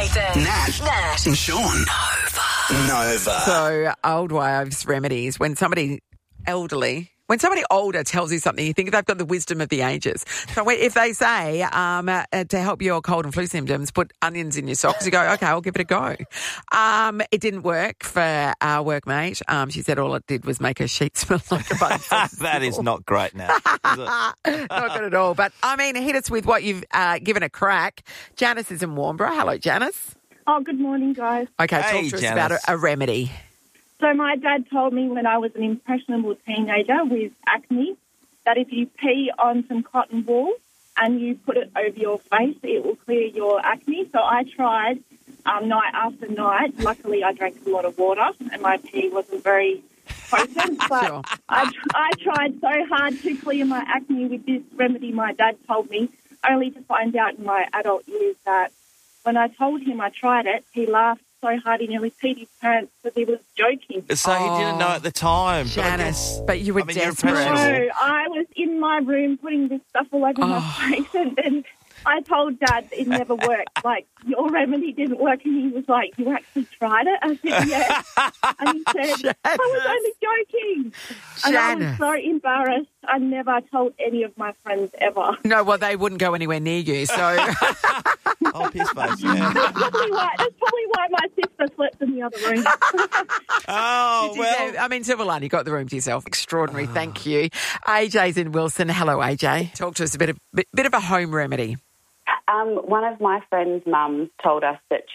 Nathan, Nat, and Sean. Nova. So, old wives' remedies. When somebody older tells you something, you think they've got the wisdom of the ages. So if they say, to help your cold and flu symptoms, put onions in your socks, you go, okay, I'll give it a go. It didn't work for our workmate. She said all it did was make her sheets smell like a button. That is not great now, is it? Not good at all. But, hit us with what you've given a crack. Janice is in Warnbro. Hello, Janice. Oh, good morning, guys. Okay, Hey, talk to us Janice. about a remedy. So my dad told me when I was an impressionable teenager with acne that if you pee on some cotton wool and you put it over your face, it will clear your acne. So I tried night after night. Luckily, I drank a lot of water and my pee wasn't very potent. But Sure. I tried so hard to clear my acne with this remedy my dad told me, only to find out in my adult years that when I told him I tried it, he laughed so hard he nearly peed his pants because he was joking. So you didn't know at the time. But I Janice, guess- but you were you're desperate. impressionable. No, I was in my room putting this stuff all over my face, and then I told Dad it never worked. Like, your remedy didn't work, and he was like, "You actually tried it?" I said, "Yes." And he said, "I was only joking." And I was Janice. so embarrassed. I never told any of my friends ever. No, well, they wouldn't go anywhere near you, so... Oh, piss face, yeah. That's probably why my sister slept in the other room. Oh, well. Silver line, you got the room to yourself. Extraordinary, thank you. AJ's in Wilson. Hello, AJ. Talk to us a bit of a home remedy. One of my friend's mums told us that